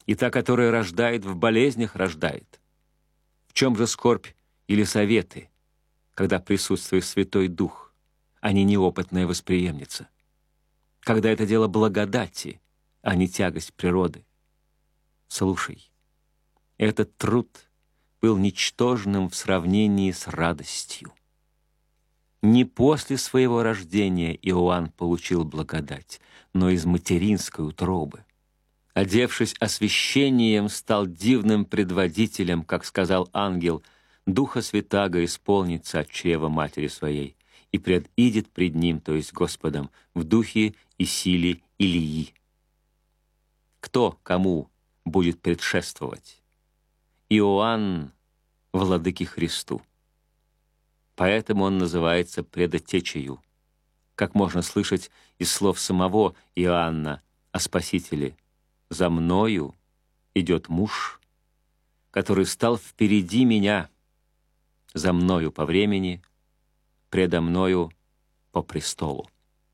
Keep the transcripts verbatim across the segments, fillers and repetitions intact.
и та, которая рождает в болезнях, рождает. В чем же скорбь или советы, когда присутствует Святой Дух, а не неопытная восприемница? Когда это дело благодати, а не тягость природы? Слушай, этот труд был ничтожным в сравнении с радостью. Не после своего рождения Иоанн получил благодать, но из материнской утробы. Одевшись освящением, стал дивным предводителем, как сказал ангел, Духа Святаго исполнится от чрева матери своей, и предидет пред ним, то есть Господом, в духе и силе Илии. Кто кому будет предшествовать? Иоанн владыке Христу. Поэтому он называется предотечею, как можно слышать из слов самого Иоанна о Спасителе. «За мною идет муж, который стал впереди меня, за мною по времени, предо мною по престолу».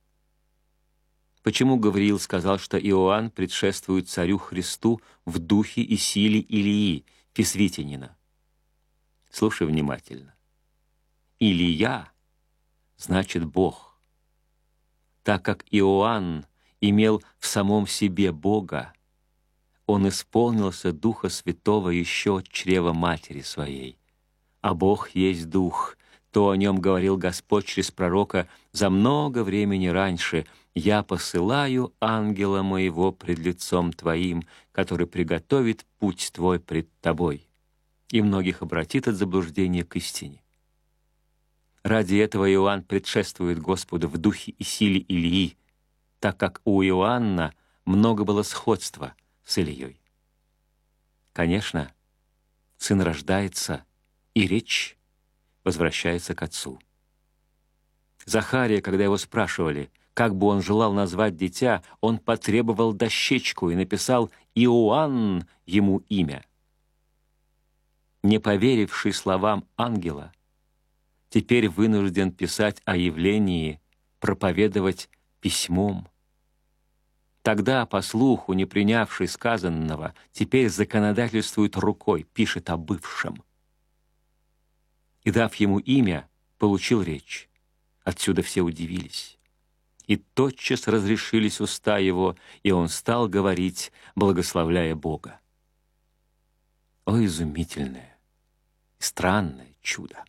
Почему Гавриил сказал, что Иоанн предшествует царю Христу в духе и силе Илии, Фисвитянина? Слушай внимательно. Илия значит Бог. Так как Иоанн имел в самом себе Бога, он исполнился Духа Святого еще от чрева матери своей. А Бог есть Дух, то о нем говорил Господь через пророка за много времени раньше: «Я посылаю ангела моего пред лицом твоим, который приготовит путь твой пред тобой», и многих обратит от заблуждения к истине. Ради этого Иоанн предшествует Господу в духе и силе Илии, так как у Иоанна много было сходства с Илией. Конечно, сын рождается, и речь возвращается к отцу. Захария, когда его спрашивали, как бы он желал назвать дитя, он потребовал дощечку и написал «Иоанн» ему имя. Не поверивший словам ангела, теперь вынужден писать о явлении, проповедовать письмом. Тогда, по слуху, не принявший сказанного, теперь законодательствует рукой, пишет о бывшем. И, дав ему имя, получил речь. Отсюда все удивились. И тотчас разрешились уста его, и он стал говорить, благословляя Бога. О, изумительное и странное чудо!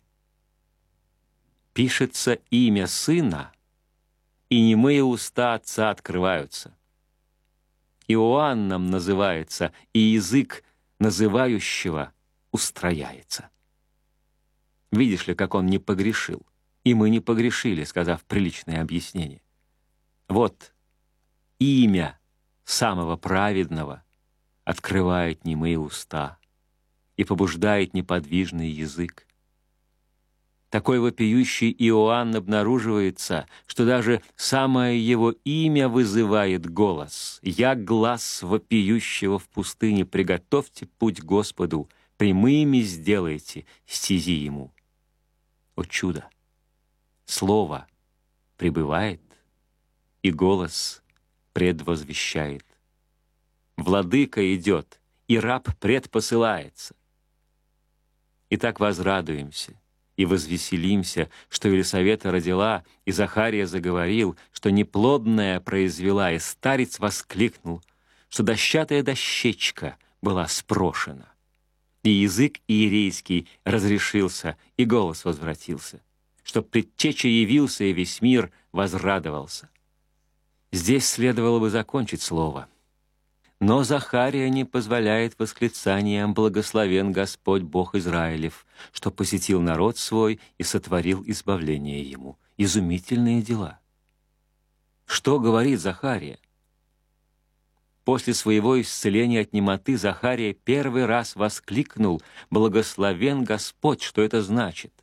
Пишется имя Сына, и немые уста Отца открываются. Иоанном называется, и язык называющего устрояется. Видишь ли, как он не погрешил? И мы не погрешили, сказав приличное объяснение. Вот имя самого праведного открывает немые уста и побуждает неподвижный язык. Такой вопиющий Иоанн обнаруживается, что даже самое его имя вызывает голос. «Я глас вопиющего в пустыне, приготовьте путь Господу, прямыми сделайте стези Ему». О чудо! Слово пребывает, и голос предвозвещает. Владыка идет, и раб предпосылается. Итак, возрадуемся и возвеселимся, что Елисавета родила, и Захария заговорил, что неплодная произвела, и старец воскликнул, что дощатая дощечка была спрошена. И язык иерейский разрешился, и голос возвратился, что предтеча явился, и весь мир возрадовался. Здесь следовало бы закончить слово. Но Захария не позволяет восклицаниям «Благословен Господь Бог Израилев», что посетил народ свой и сотворил избавление ему. Изумительные дела. Что говорит Захария? После своего исцеления от немоты Захария первый раз воскликнул «Благословен Господь». Что это значит?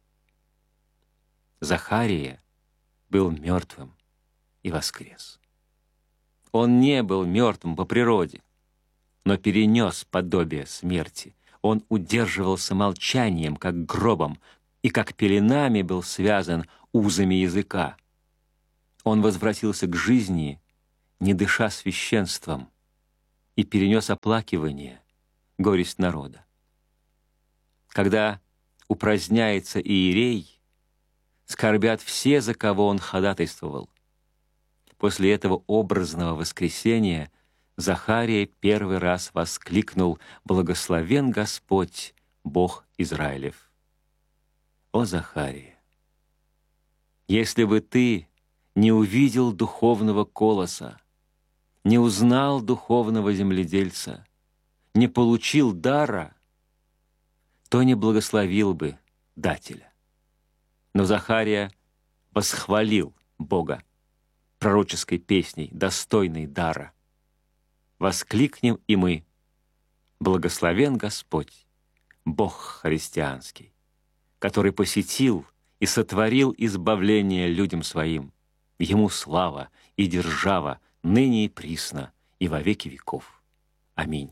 Захария был мертвым и воскрес. Он не был мертвым по природе, но перенес подобие смерти. Он удерживался молчанием, как гробом, и как пеленами был связан узами языка. Он возвратился к жизни, не дыша священством, и перенес оплакивание, горесть народа. Когда упраздняется иерей, скорбят все, за кого он ходатайствовал. После этого образного воскресения Захария первый раз воскликнул: «Благословен Господь, Бог Израилев». О, Захария! Если бы ты не увидел духовного колоса, не узнал духовного земледельца, не получил дара, то не благословил бы дателя. Но Захария восхвалил Бога пророческой песней, достойной дара. Воскликнем и мы: «Благословен Господь, Бог христианский, который посетил и сотворил избавление людям своим. Ему слава и держава ныне и присно, и во веки веков. Аминь».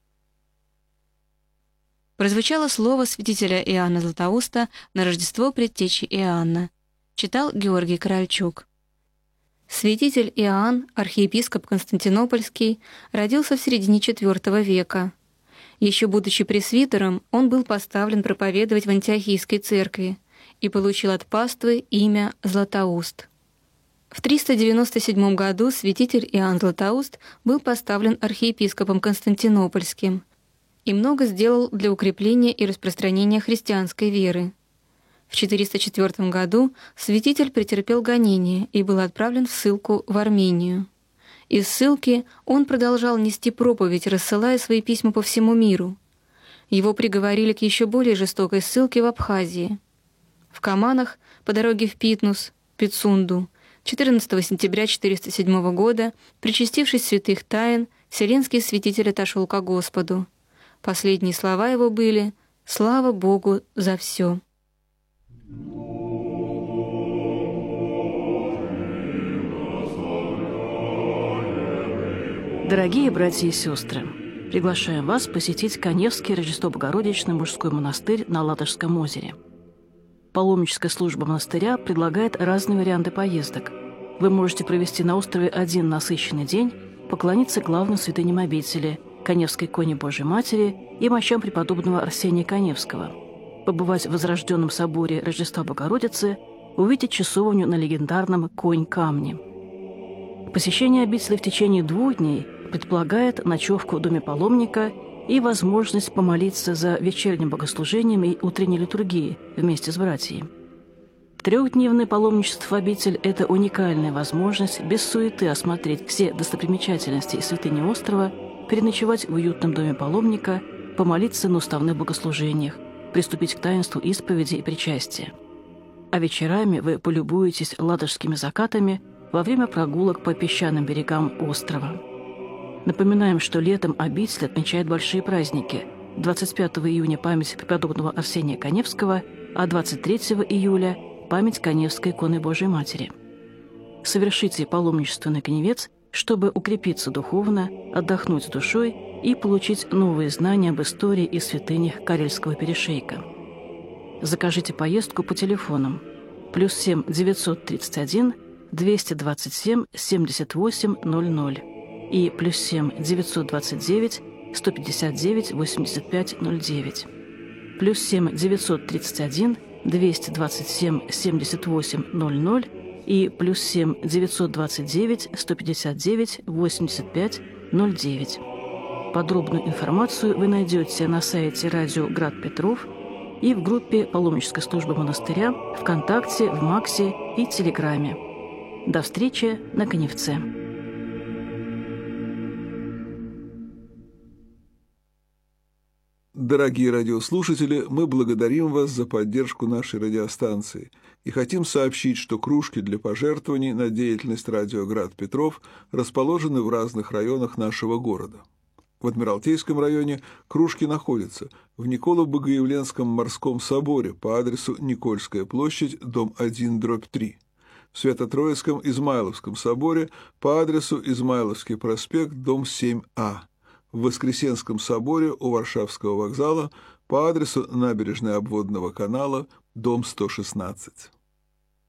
Прозвучало слово святителя Иоанна Златоуста на Рождество предтечи Иоанна. Читал Георгий Корольчук. Святитель Иоанн, архиепископ Константинопольский, родился в середине четвёртого века. Еще будучи пресвитером, он был поставлен проповедовать в Антиохийской церкви и получил от паствы имя Златоуст. В триста девяносто седьмом году святитель Иоанн Златоуст был поставлен архиепископом Константинопольским и много сделал для укрепления и распространения христианской веры. В четыреста четвёртом году святитель претерпел гонение и был отправлен в ссылку в Армению. Из ссылки он продолжал нести проповедь, рассылая свои письма по всему миру. Его приговорили к еще более жестокой ссылке в Абхазии. В Каманах, по дороге в Питнус, Пицунду, четырнадцатого сентября четыреста седьмого года, причастившись святых тайн, вселенский святитель отошел ко Господу. Последние слова его были: «Слава Богу за все». Дорогие братья и сестры, приглашаем вас посетить Каневский Рождество-Богородичный мужской монастырь на Ладожском озере. Паломническая служба монастыря предлагает разные варианты поездок. Вы можете провести на острове один насыщенный день, поклониться главным святыням обители – Каневской иконе Божией Матери и мощам преподобного Арсения Каневского, побывать в Возрожденном соборе Рождества Богородицы, увидеть часовню на легендарном Конь-камне. Посещение обители в течение двух дней предполагает ночевку в доме паломника и возможность помолиться за вечерним богослужением и утренней литургией вместе с братьями. Трехдневное паломничество в обитель – это уникальная возможность без суеты осмотреть все достопримечательности и святыни острова, переночевать в уютном доме паломника, помолиться на уставных богослужениях, приступить к таинству исповеди и причастия. А вечерами вы полюбуетесь ладожскими закатами во время прогулок по песчаным берегам острова. Напоминаем, что летом обитель отмечает большие праздники. двадцать пятого июня – память преподобного Арсения Каневского, а двадцать третьего июля – память Каневской иконы Божией Матери. Совершите паломничество на Каневец, чтобы укрепиться духовно, отдохнуть душой и получить новые знания об истории и святынях Карельского перешейка. Закажите поездку по телефонам плюс семь девятьсот тридцать один двести двадцать семь семьдесят восемь ноль ноль и плюс семь девятьсот двадцать девять сто пятьдесят девять восемьдесят пять ноль девять, плюс семь девятьсот тридцать один двести двадцать семь семьдесят восемь ноль ноль и плюс семь девятьсот двадцать девять сто пятьдесят девять восемьдесят пять ноль девять. Подробную информацию вы найдете на сайте радио Град Петров и в группе паломнической службы монастыря ВКонтакте, в Максе и Телеграме. До встречи на Каневце. Дорогие радиослушатели, мы благодарим вас за поддержку нашей радиостанции и хотим сообщить, что кружки для пожертвований на деятельность радио Град Петров расположены в разных районах нашего города. В Адмиралтейском районе кружки находятся в Николо-Богоявленском морском соборе по адресу Никольская площадь, дом один, дробь три, в Свято-Троицком Измайловском соборе по адресу Измайловский проспект, дом семь А, в Воскресенском соборе у Варшавского вокзала по адресу Набережная обводного канала, дом сто шестнадцать.